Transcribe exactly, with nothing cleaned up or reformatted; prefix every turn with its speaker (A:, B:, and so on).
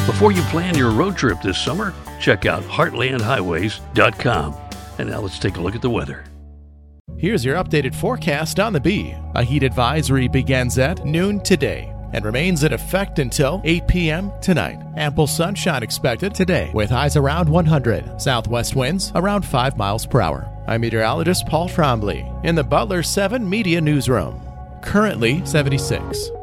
A: Before you plan your road trip this summer, check out heartland highways dot com. And now let's take a look at the weather.
B: Here's your updated forecast on the Bee. A heat advisory begins at noon today and remains in effect until eight p.m. tonight. Ample sunshine expected today with highs around one hundred. Southwest winds around five miles per hour. I'm meteorologist Paul Trombley in the Butler seven Media Newsroom. Currently seventy-six.